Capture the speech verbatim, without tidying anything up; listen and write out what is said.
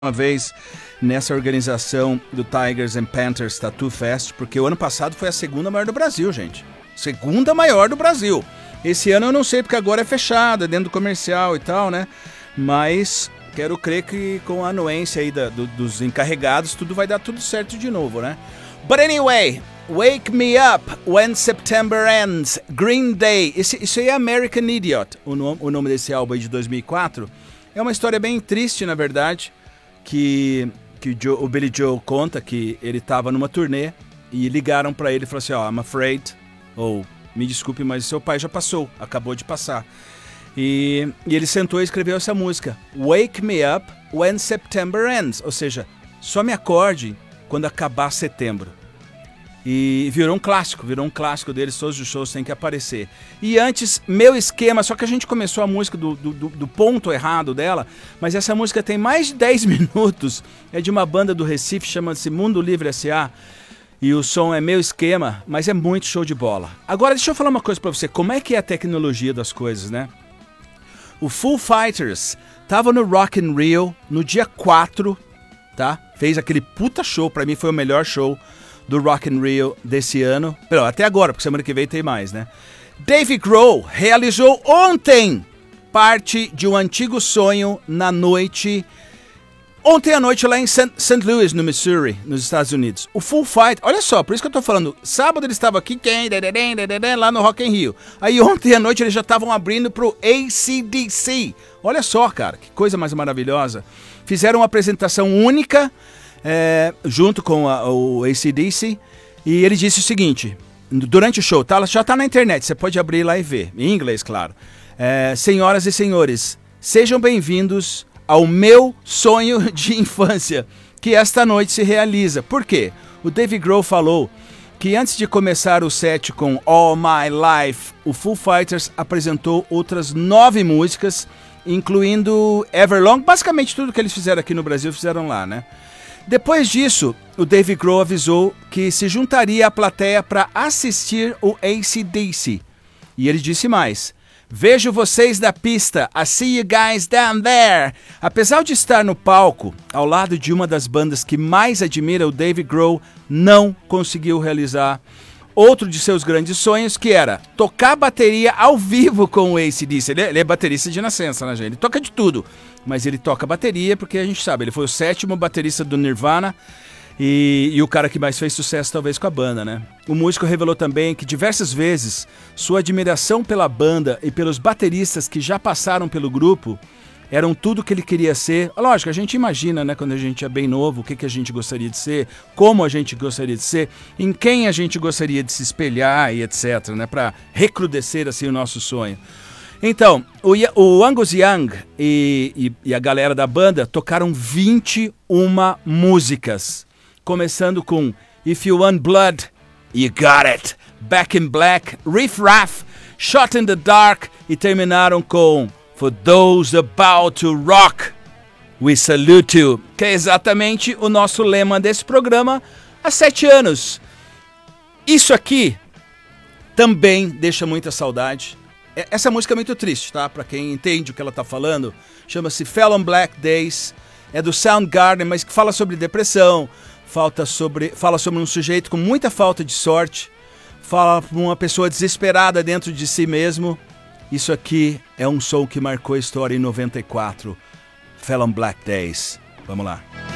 uma vez nessa organização do Tigers and Panthers Tattoo Fest, porque o ano passado foi a segunda maior do Brasil, gente. Segunda maior do Brasil. Esse ano eu não sei, porque agora é fechado, é dentro do comercial e tal, né? Mas quero crer que com a anuência aí da, do, dos encarregados, tudo vai dar tudo certo de novo, né? But anyway, Wake Me Up When September Ends, Green Day. Esse, isso aí é American Idiot, o, no, o nome desse álbum aí de dois mil e quatro. É uma história bem triste, na verdade, que, que o, Joe, o Billy Joel conta que ele estava numa turnê e ligaram para ele e falaram assim, ó, oh, I'm afraid, ou me desculpe, mas seu pai já passou, acabou de passar. E, e ele sentou e escreveu essa música, Wake Me Up When September Ends, ou seja, só me acorde quando acabar setembro. E virou um clássico, virou um clássico deles, todos os shows têm que aparecer. E antes, Meu Esquema, só que a gente começou a música do, do, do ponto errado dela, mas essa música tem mais de dez minutos, é de uma banda do Recife, chama-se Mundo Livre S A, e o som é Meu Esquema, mas é muito show de bola. Agora deixa eu falar uma coisa pra você, como é que é a tecnologia das coisas, né? O Foo Fighters tava no Rock in Rio no dia quatro, tá? Fez aquele puta show, pra mim foi o melhor show do Rock in Rio desse ano. Pelo, até agora, porque semana que vem tem mais, né? Dave Grohl realizou ontem parte de um antigo sonho na noite... Ontem à noite lá em Saint Louis, no Missouri, nos Estados Unidos. O Foo Fighters, olha só, por isso que eu tô falando, sábado eles estavam aqui, lá no Rock in Rio. Aí ontem à noite eles já estavam abrindo pro A C D C. Olha só, cara, que coisa mais maravilhosa. Fizeram uma apresentação única, é, junto com a, o A C D C, e ele disse o seguinte, durante o show, tá, já tá na internet, você pode abrir lá e ver, em inglês, claro. É, senhoras e senhores, sejam bem-vindos ao meu sonho de infância, que esta noite se realiza. Por quê? O Dave Grohl falou que antes de começar o set com All My Life, o Foo Fighters apresentou outras nove músicas, incluindo Everlong, basicamente tudo que eles fizeram aqui no Brasil fizeram lá, né? Depois disso, o Dave Grohl avisou que se juntaria à plateia para assistir o A C D C. E ele disse mais: vejo vocês da pista, I see you guys down there. Apesar de estar no palco, ao lado de uma das bandas que mais admira, o Dave Grohl não conseguiu realizar outro de seus grandes sonhos, que era tocar bateria ao vivo com o A C D C. Ele é, ele é baterista de nascença, né, gente? Ele toca de tudo, mas ele toca bateria porque a gente sabe, ele foi o sétimo baterista do Nirvana e, e o cara que mais fez sucesso talvez com a banda, né? O músico revelou também que diversas vezes sua admiração pela banda e pelos bateristas que já passaram pelo grupo eram tudo que ele queria ser. Lógico, a gente imagina, né, quando a gente é bem novo, o que, que a gente gostaria de ser, como a gente gostaria de ser, em quem a gente gostaria de se espelhar e etcétera, né, para recrudescer assim o nosso sonho. Então, o, o Angus Young e, e, e a galera da banda tocaram vinte e uma músicas, começando com If You Want Blood, You Got It, Back in Black, Riff Raff, Shot in the Dark e terminaram com For Those About to Rock, We Salute You, que é exatamente o nosso lema desse programa há sete anos. Isso aqui também deixa muita saudade. Essa música é muito triste, tá? Pra quem entende o que ela tá falando, chama-se Fell on Black Days, é do Soundgarden, mas que fala sobre depressão, fala sobre, fala sobre um sujeito com muita falta de sorte, fala para uma pessoa desesperada dentro de si mesmo. Isso aqui é um som que marcou a história em noventa e quatro. Fell on Black Days. Vamos lá.